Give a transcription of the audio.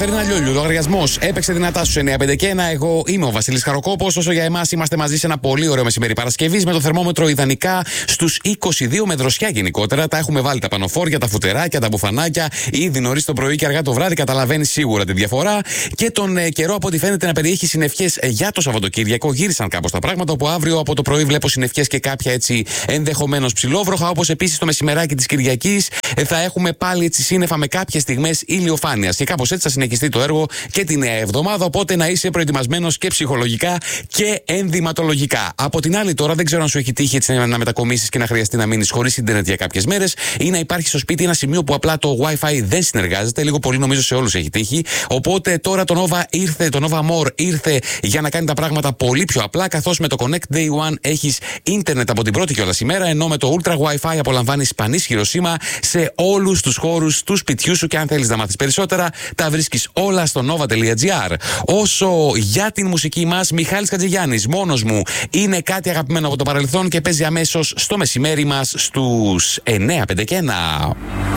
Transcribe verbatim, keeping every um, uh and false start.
Κατερίνα Λιόλιου, λογαριασμός έπαιξε δυνατά στους εννιά πέντε και ένα. Εγώ είμαι ο Βασίλης Χαροκόπος. Όσο για εμάς είμαστε μαζί σε ένα πολύ ωραίο μεσημέρι Παρασκευής με το θερμόμετρο ιδανικά στους είκοσι δύο, με δροσιά γενικότερα. Τα έχουμε βάλει τα πανοφόρια, τα φουτεράκια, τα μπουφανάκια ήδη νωρίς το πρωί και αργά το βράδυ. Καταλαβαίνει σίγουρα τη διαφορά. Και τον ε, καιρό από ό,τι φαίνεται να περιέχει συννεφιές για το Σαββατοκύριακο. Γύρισαν κάπως τα πράγματα, όπου αύριο από το πρωί βλέπω συννεφιές και κάποια έτσι ενδεχομένως ψηλόβροχα. Όπως επίσης το μεσημεράκι της Κυριακής ε, θα έχουμε πάλι έτσι σύννεφα με κάποιες στιγμές ηλιοφάνειας. Και κάπως έτσι θα συνεχιστεί το έργο και τη νέα εβδομάδα. Οπότε να είσαι προετοιμασμένος και ψυχολογικά και ενδυματολογικά. Από την άλλη, τώρα δεν ξέρω αν σου έχει τύχει έτσι να μετακομίσεις και να χρειαστεί να μείνεις χωρίς ίντερνετ για κάποιες μέρες, ή να υπάρχει στο σπίτι ένα σημείο που απλά το Wi-Fi δεν συνεργάζεται. Λίγο πολύ νομίζω σε όλους έχει τύχει. Οπότε τώρα το Nova ήρθε, το Nova More ήρθε για να κάνει τα πράγματα πολύ πιο απλά. Καθώς με το Connect Day One έχεις ίντερνετ από την πρώτη κιόλας ημέρα, ενώ με το Ultra Wi-Fi απολαμβάνεις πανίσχυρο σήμα σε όλους τους χώρους του σπιτιού σου. Και αν θέλεις να μάθεις περισσότερα, τα βρίσκεις όλα στο nova.gr. Όσο για την μουσική μας, Μιχάλης Χατζηγιάννης, μόνος μου, είναι κάτι αγαπημένο από το παρελθόν και παίζει αμέσως στο μεσημέρι μας στους εννιά πέντε και ένα.